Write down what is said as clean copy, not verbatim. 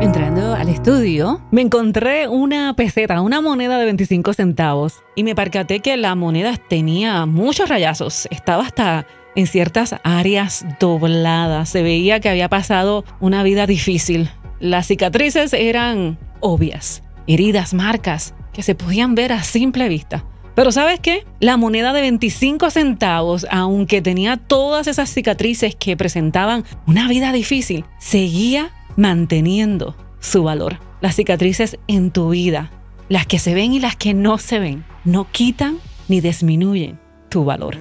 Entrando al estudio, me encontré una peseta, una moneda de 25 centavos, y me percaté que la moneda tenía muchos rayazos. Estaba hasta en ciertas áreas dobladas. Se veía que había pasado una vida difícil. Las cicatrices eran obvias, heridas, marcas que se podían ver a simple vista. Pero ¿sabes qué? La moneda de 25 centavos, aunque tenía todas esas cicatrices que presentaban una vida difícil, seguía manteniendo su valor. Las cicatrices en tu vida, las que se ven y las que no se ven, no quitan ni disminuyen tu valor.